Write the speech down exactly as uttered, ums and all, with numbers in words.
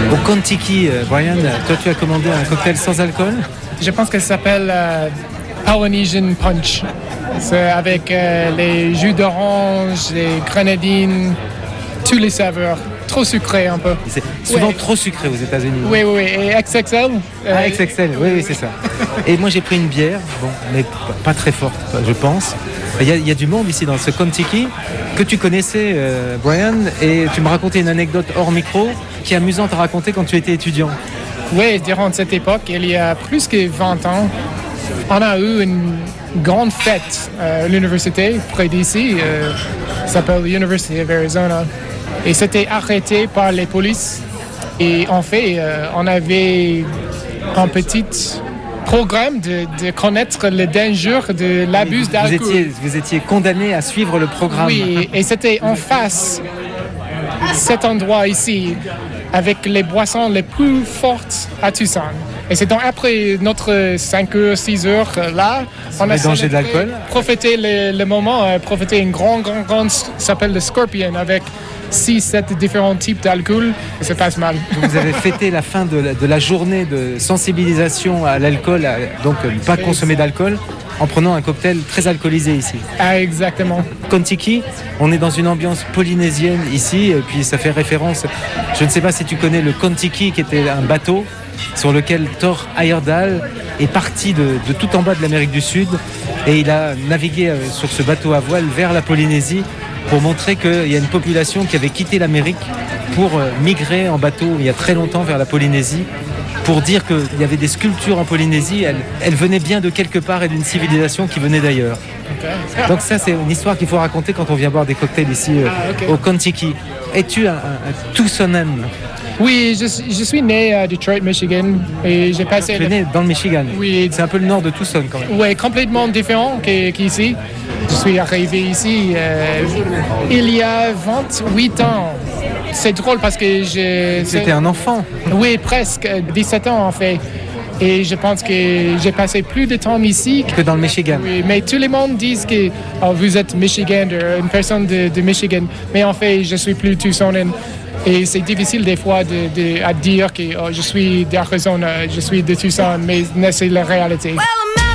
Au Contiki, euh, Brian, toi tu as commandé un cocktail sans alcool. Je pense que ça s'appelle euh, Polynesian Punch. C'est avec euh, les jus d'orange, les grenadines, tous les saveurs. Trop sucré un peu. C'est souvent ouais. trop sucré aux États-Unis. Oui, oui, oui. Et X X L euh... Ah, X X L, oui, oui, c'est ça. Et moi j'ai pris une bière, bon, mais pas très forte, je pense. Il y a, il y a du monde ici dans ce Contiki que tu connaissais, euh, Brian, et tu me racontais une anecdote hors micro qui est amusante à raconter quand tu étais étudiant. Oui, durant cette époque, il y a plus que vingt ans, on a eu une grande fête à l'université près d'ici, euh, ça s'appelle l'University of Arizona. Et c'était arrêté par les polices. Et en fait, euh, on avait un petit programme de, de connaître le danger de l'abus vous, d'alcool. Vous étiez, vous étiez condamné à suivre le programme. Oui, et c'était en face, cet endroit ici, avec les boissons les plus fortes à Tucson. Et c'est donc après notre cinq heures, six heures là, on a danger de l'alcool. Profité le, le moment, euh, profité une grande, grande, grande, ça s'appelle le Scorpion, avec six, sept différents types d'alcool, et ça passe mal. Vous avez fêté la fin de la, de la journée de sensibilisation à l'alcool, à, donc ne pas consommer d'alcool, en prenant un cocktail très alcoolisé ici. Ah, exactement. Contiki, on est dans une ambiance polynésienne ici, et puis ça fait référence, je ne sais pas si tu connais le Contiki, qui était un bateau sur lequel Thor Heyerdahl est parti de, de tout en bas de l'Amérique du Sud, et il a navigué sur ce bateau à voile vers la Polynésie, pour montrer qu'il y a une population qui avait quitté l'Amérique pour migrer en bateau il y a très longtemps vers la Polynésie, pour dire qu'il y avait des sculptures en Polynésie, elles, elles venaient bien de quelque part et d'une civilisation qui venait d'ailleurs. Okay. Donc ça, c'est une histoire qu'il faut raconter quand on vient boire des cocktails ici ah, okay. au Contiki. Es-tu un, un, un Tucsonan? Oui, je, je suis né à Detroit, Michigan, et j'ai passé... Tu es né dans le Michigan? Oui. C'est un peu le nord de Tucson quand même. Oui, complètement différent qu'ici. Je suis arrivé ici euh, il y a vingt-huit ans. C'est drôle parce que je... C'était un enfant? Oui, presque, dix-sept ans en fait. Et je pense que j'ai passé plus de temps ici que dans le Michigan. Oui, mais tout le monde dit que oh, vous êtes Michigan, une personne de, de Michigan. Mais en fait, je suis plus Tucsonan. Et c'est difficile des fois de, de, à dire que oh, je suis d'Arizona, je suis de Tucson, mais c'est la réalité. Well,